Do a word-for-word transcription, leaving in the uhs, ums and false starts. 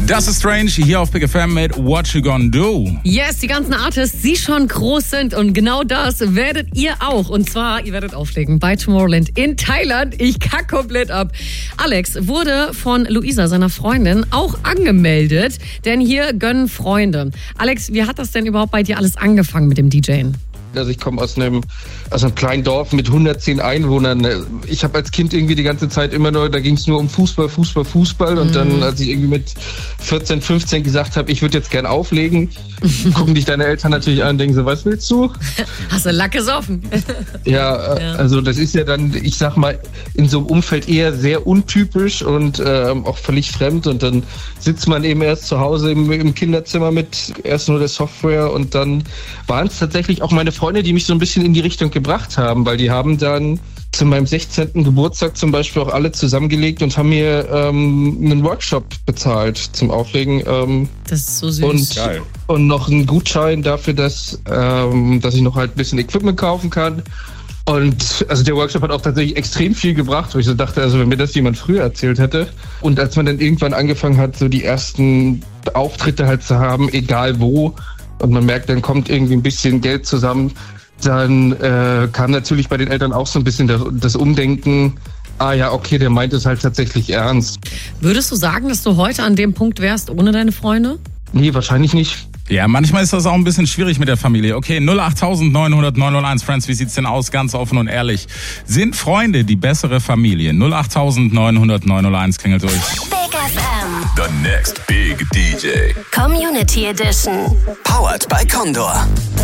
Das ist Strange hier auf Big F M mit What You Gonna Do. Yes, die ganzen Artists, die schon groß sind und genau das werdet ihr auch. Und zwar, ihr werdet auflegen bei Tomorrowland in Thailand. Ich kack komplett ab. Alex wurde von Luisa, seiner Freundin, auch angemeldet, denn hier gönnen Freunde. Alex, wie hat das denn überhaupt bei dir alles angefangen mit dem DJen? Also ich komme aus einem, aus einem kleinen Dorf mit hundertzehn Einwohnern. Ich habe als Kind irgendwie die ganze Zeit immer nur, da ging es nur um Fußball, Fußball, Fußball. Und dann, als ich irgendwie mit vierzehn, fünfzehn gesagt habe, ich würde jetzt gern auflegen, gucken dich deine Eltern natürlich an und denken so, was willst du? Hast du Lack gesoffen? Ja, ja, also das ist ja dann, ich sag mal, in so einem Umfeld eher sehr untypisch und äh, auch völlig fremd. Und dann sitzt man eben erst zu Hause im, im Kinderzimmer mit erst nur der Software und dann waren es tatsächlich auch meine Freunde, die mich so ein bisschen in die Richtung gebracht haben, weil die haben dann zu meinem sechzehnten Geburtstag zum Beispiel auch alle zusammengelegt und haben mir ähm, einen Workshop bezahlt zum Auflegen. Ähm, das ist so süß. Und, Geil. und noch einen Gutschein dafür, dass, ähm, dass ich noch halt ein bisschen Equipment kaufen kann. Und also der Workshop hat auch tatsächlich extrem viel gebracht, wo ich so dachte, also wenn mir das jemand früher erzählt hätte. Und als man dann irgendwann angefangen hat, so die ersten Auftritte halt zu haben, egal wo, und man merkt, dann kommt irgendwie ein bisschen Geld zusammen, dann äh, kam natürlich bei den Eltern auch so ein bisschen das, das Umdenken, ah ja, okay, der meint es halt tatsächlich ernst. Würdest du sagen, dass du heute an dem Punkt wärst ohne deine Freunde? Nee, wahrscheinlich nicht. Ja, manchmal ist das auch ein bisschen schwierig mit der Familie. Okay, null acht neun null null neun null eins. Friends, wie sieht's denn aus? Ganz offen und ehrlich. Sind Freunde die bessere Familie? null acht neun null null neun null eins klingelt durch. Big F M. The next big D J. Community Edition. Powered by Condor.